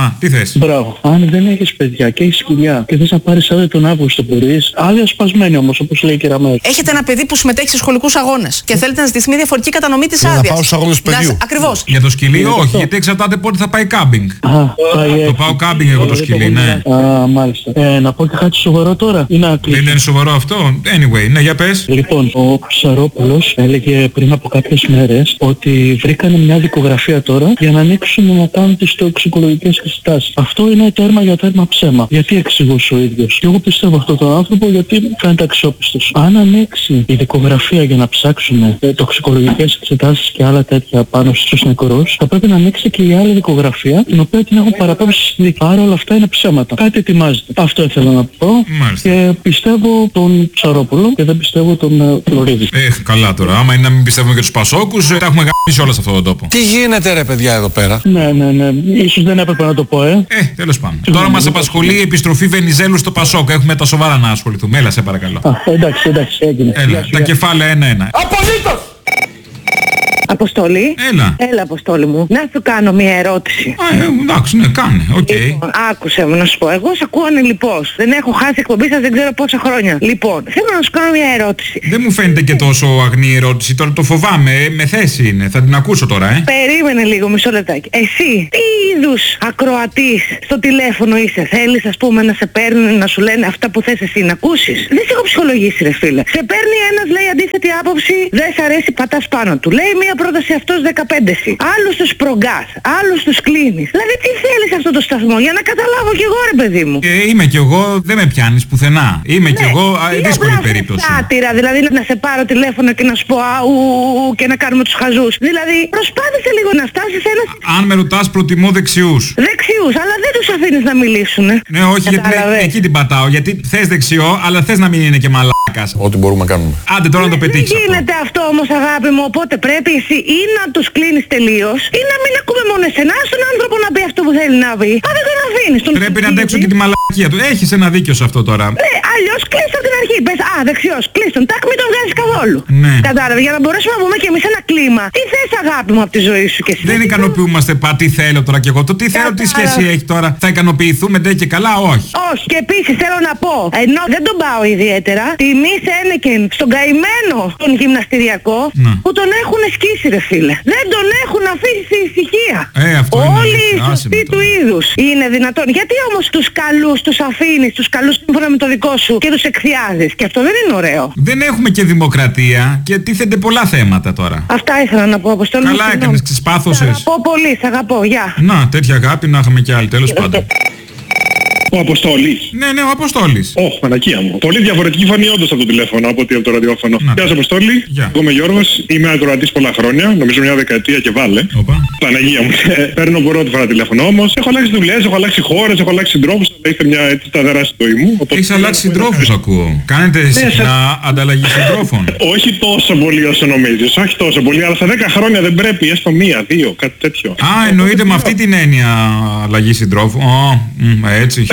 τι θες? Μπράβο. Αν δεν έχεις παιδιά και έχεις δουλειά και θες να πάρεις άδεια τον Αύγουστο, μπορείς. Άδεια σπασμένη όμως, όπως λέει η κυρία Μέρκελ. Έχετε ένα παιδί που συμμετέχει σε σχολικούς αγώνες και θέλετε να ζητηθεί μια διαφορετική κατανομή της άδειας. Να πάω στους αγώνες παιδιού. Ακριβώς. Για το σκυλί όχι, γιατί εξαρτάται πότε θα πάει κάμπινγκ. Το πάω κάμπινγκ εγώ το σκυλί, ναι. Μάλιστα. Να πω και κάτι σοβαρό τώρα ή να κλείσω? Δεν είναι σοβαρό αυτό. Anyway, ναι, για πες. Λοιπόν, ο Ψαρόπουλος έλεγε πριν από κάποιες μέρες ότι βρήκανε μια δικογραφία τώρα για να ανοίξουν να κάνουν τις τοξικολογικές εξετάσεις. Αυτό είναι τέρμα για τέρμα ψέμα. Γιατί εξηγούσε ο ίδιος. Και εγώ πιστεύω αυτόν τον άνθρωπο γιατί φαίνεται αξιόπιστος. Αν ανοίξει η δικογραφία για να ψάξουν τοξικολογικές εξετάσεις και άλλα τέτοια πάνω στους νεκρούς, θα πρέπει να ανοίξει και η άλλη δικογραφία την οποία την έχουν παραπέμψει στη δίκη. Άρα όλα αυτά είναι ψέματα. Κάτι ετοιμάζεται. Αυτό ήθελα να πω. Μάλιστα. Και πιστεύω τον Ψαρόπουλο και δεν πιστεύω τον Φλωρίδη. Καλά τώρα. Άμα είναι να μην πιστεύουμε και τους Πασόκους, τα έχουμε γαμίσει όλα σε αυτόν τον τόπο. Τι γίνεται ρε παιδιά εδώ πέρα? Ναι. Ίσως δεν έπρεπε να το πω, Τέλος πάντων. Τώρα μας απασχολεί η επιστροφή Βενιζέλου στο Πασόκ. Έχουμε τα σοβαρά να ασχοληθούμε. Έλα, σε παρακαλώ. Εντάξει, έγινε. Έλα, τα κεφάλαια ένα-ένα. Απολύτως! Αποστολή. Έλα, Αποστόλη μου. Να σου κάνω μια ερώτηση. Εντάξει, ναι, κάνε. Λοιπόν, άκουσε με να σου πω. Εγώ σε ακούω ανελιπώς. Δεν έχω χάσει εκπομπή σας δεν ξέρω πόσα χρόνια. Λοιπόν, θέλω να σου κάνω μια ερώτηση. Δεν μου φαίνεται και τόσο αγνή ερώτηση. Τώρα το φοβάμαι. Με θέση είναι. Θα την ακούσω τώρα, Περίμενε λίγο, μισό λεπτάκι. Εσύ, τι είδους ακροατής στο τηλέφωνο είσαι? Θέλεις, ας πούμε, να σε παίρνουν να σου λένε αυτά που θες εσύ να ακούσεις? Δεν σε έχω ψυχολογήσει, ρε φίλε. Σε παίρνει ένας, λέει αντίθετη άποψη, δεν σ' αρέσει, πατάς πάνω του. Λέει μια πρόταση αυτός 15. Άλλους τους προγκάς, άλλους τους κλείνεις. Δηλαδή τι θέλεις αυτό το σταθμό για να καταλάβω κι εγώ ρε παιδί μου. Είμαι κι εγώ, δεν με πιάνεις πουθενά. Είμαι κι εγώ, δύσκολη περίπτωση. Σάτυρα, δηλαδή να σε πάρω τηλέφωνο και να σου πω αου και να κάνουμε τους χαζούς. Δηλαδή προσπάθησε λίγο να φτάσεις σε ένα... Αν με ρωτάς προτιμώ δεξιούς. Δεξιούς, αλλά δεν τους αφήνεις να μιλήσουν. Ναι, όχι, γιατί εκεί την πατάω. Γιατί θες δεξιό, αλλά θες να μην είναι και μαλάκας. Ό,τι μπορούμε να κάνουμε. Άντε τώρα να το πετύχεις. Δεν γίνεται αυτό όμως αγάπη μου, οπότε πρέπει εσύ ή να τους κλείνεις τελείως ή να μην ακούμε μόνο εσένα, στον άνθρωπο να πει αυτό που θέλει να πει. Αν δεν τον αφήνεις. Πρέπει να αντέξω και τη μαλακία του. Έχεις ένα δίκιο σε αυτό τώρα. Ναι, αλλιώς κλείστο από την αρχή. Πες, δεξιός, κλείστον, τάκ, μην τον βγάζεις καθόλου. Ναι. Κατάλαβε, για να μπορέσουμε να πούμε και εμείς ένα κλίμα. Τι θες αγάπη μου από τη ζωή σου και εσύ? Δεν ικανοποιούμαστε τι θέλω τώρα κι εγώ. Το τι θέλω, τι σχέση έχει τώρα. Θα ικανοποιηθούμε ντε και καλά, όχι. Όχι, και επίσης θέλω να πω, ενώ δεν τον πάω ιδιαίτερα, τιμή Σένεκεν στον καημένο τον γυμναστηριακό που τον έχουν σκίσει ρε φίλε. Δεν τον έχουν αφήσει σε ησυχία. Όλοι οι σωστοί του είδους. Είναι δυνατόν? Γιατί όμως τους καλούς τους αφήνεις, τους καλούς σύμφωνα με το δικό σου και τους εκθιάζεις? Και αυτό δεν είναι ωραίο. Δεν έχουμε και δημοκρατία και τίθενται πολλά θέματα τώρα. Αυτά ήθελα να πω, Αποστόλη. Καλά έκανες, ξεσπάθωσες. Σ' αγαπώ πολύ, σ' αγαπώ, γεια. Να, τέτοια αγάπη να είχαμε κι άλλοι, τέλος πάντων. Ο Αποστόλης. Ναι, ο Αποστόλης. Πανακία μου. Πολύ διαφορετική φωνή όντως από το τηλέφωνο, από ότι από το ραδιόφωνο. Γεια σας Αποστόλη. Εγώ είμαι Γιώργος, είμαι ακροατής πολλά χρόνια, νομίζω μια δεκαετία και βάλε. Παναγία μου. Παίρνω πρώτη φορά τηλέφωνο όμως. Έχω αλλάξει δουλειές, έχω αλλάξει χώρες, έχω αλλάξει συντρόφους, αλλά ήρθε μια έτσι σταθερά στη ζωή μου. Έχεις αλλάξει συντρόφους ακούω. Κάνετε συχνά ανταλλαγή συντρόφων? Όχι τόσο πολύ όσο νομίζεις, όχι τόσο πολύ, αλλά στα 10 χρόνια δεν πρέπει, έστω μία, δύο, κάτι τέτοιο. Εννοείται με αυτή την έννοια αλλαγή συντρόφου. Έτσι.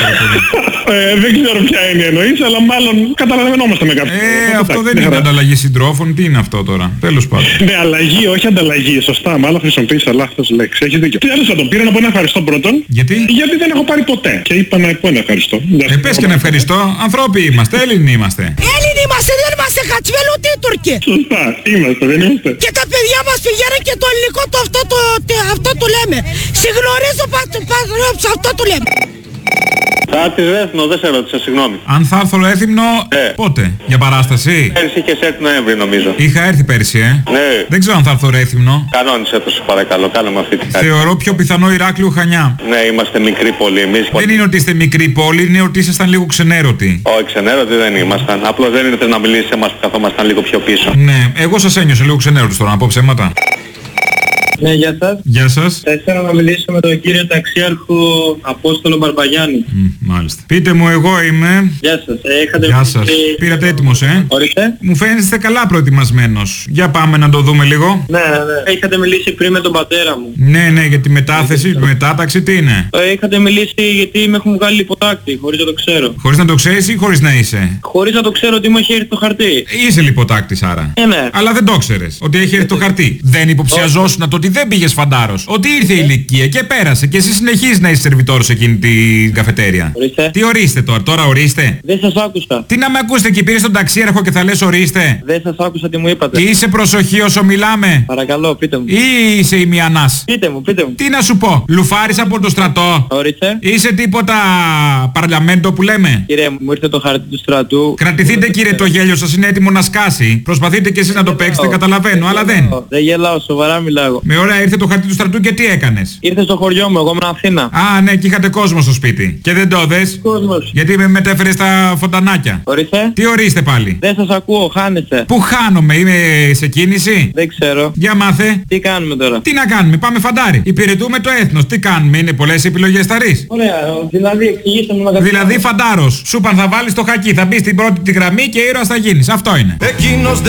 Δεν ξέρω ποια έννοια εννοείς, αλλά μάλλον καταλαβαίνόμαστε με κάποιον. Αυτό δεν είναι ανταλλαγή συντρόφων, τι είναι αυτό τώρα? Τέλος πάντων. Ναι, αλλαγή, όχι ανταλλαγή, σωστά, μάλλον χρησιμοποίησα λάθος λέξη, έχεις δίκιο. Τέλος πάντων, πήρα να πω ένα ευχαριστώ πρώτον. Γιατί? Γιατί δεν έχω πάρει ποτέ. Και είπα να πω ένα ευχαριστώ. Πες και ένα ευχαριστώ, ανθρώποι είμαστε, Έλληνοι είμαστε. Έλληνοι είμαστε, δεν είμαστε Χατσβέλου ούτε Τούρκοι. Σωστά, είμαστε, δεν είμαστε. Και τα παιδιά μας πηγαίνουν και το ελληνικό αυτό το λέμε. Συγνωρίζω αυτό το λέμε. Θα έρθεις Ρέθυμνο, δεν σε ρώτησα, συγγνώμη. Αν θα έρθω Ρέθυμνο, πότε? Για παράσταση? Πέρυσι είχες έρθει Νοέμβρη νομίζω. Είχα έρθει πέρυσι, Ναι. Δεν ξέρω αν θα έρθω Ρέθυμνο. Κανόνισε το σου παρακαλώ, κάνε με αυτή την κάρτα. Θεωρώ πιο πιθανό Ηράκλειο Χανιά. Ναι, είμαστε μικρή πόλη εμείς. Δεν είναι ότι είστε μικρή πόλη, είναι ότι ήσασταν λίγο ξενέρωτοι. Όχι, ξενέρωτοι δεν ήμασταν. Απλώς δεν είναι να μιλήσεις σε εμάς που καθόμασταν λίγο πιο πίσω. Ναι, εγώ σας ένιωσα λίγο ξενέρωτος τώρα, να πω ψέματα. Ναι, γεια σας. Γεια σας. Θα ήθελα να μιλήσω με τον κύριο ταξίαρχο Απόστολο Μπαρμπαγιάννη. Μάλιστα. Πείτε μου, εγώ είμαι. Γεια σας. Γεια σας. Πήρατε έτοιμος, Ορίστε. Μου φαίνεστε καλά προετοιμασμένος. Για πάμε να το δούμε λίγο. Ναι. Είχατε μιλήσει πριν με τον πατέρα μου. Ναι, για τη μετάθεση, τη μετάταξη, τι είναι? Είχατε μιλήσει γιατί με έχουν βγάλει υποτάκτη, χωρίς να το ξέρω. Χωρίς να το ξέρεις ή χωρίς να είσαι? Χωρίς να το ξέρω ότι μου έχει έρθει το χαρτί. Είσαι λιποτάκτης άρα. Ναι. Αλλά δεν το ξέρεις ότι έχει έρθει το χαρτί. Δεν υποψιαζόσουν το ότι δεν πήγες φαντάρος. Ότι ήρθε η ηλικία και πέρασε και εσύ συνεχίζεις να είσαι σερβιτόρος σε εκείνη την καφετέρια. Ορίστε. Τι ορίστε τώρα ορίστε. Δεν σας άκουσα. Τι να με ακούσετε και πήρες τον ταξίαρχο και θα λες ορίστε. Δεν σας άκουσα τι μου είπατε. Είσαι προσοχή όσο μιλάμε. Παρακαλώ, πείτε μου. Ή είσαι ημιανάς. Πείτε μου. Τι να σου πω, λουφάρεις από το στρατό. Ορίστε. Είσαι τίποτα παρλιαμέντο που λέμε. Κύριε μου ήρθε το χαρτί του στρατού. Κρατηθείτε κύριε, το γέλιο σας είναι έτοιμο να σκάσει. Προσπαθείτε και εσείς να το παίξετε, καταλαβαίνω, αλλά δεν. Δεν γελάω, σοβαρά μιλάω. Με ωραία, ήρθε το χαρτί του στρατού και τι έκανες. Ήρθε στο χωριό μου, εγώ ήμουν Αθήνα. Α, ναι, και είχατε κόσμο στο σπίτι. Και δεν το δες. Κόσμος. Γιατί με μετέφερε στα φοντανάκια. Ορίστε. Τι ορίστε πάλι. Δεν σας ακούω, χάνεστε. Πού χάνομαι, είμαι σε κίνηση. Δεν ξέρω. Για μάθε. Τι κάνουμε τώρα. Τι να κάνουμε, πάμε φαντάρι. Υπηρετούμε το έθνος. Τι κάνουμε, είναι πολλές επιλογές ταρείς. Ωραία, δηλαδή εξηγήστε μου να Δηλαδή φαντάρος. Σούπαν θα βάλεις το χακί, θα μπει στην πρώτη τη γραμμή και ήρωας θα γίνεις. Αυτό είναι. Εκείνος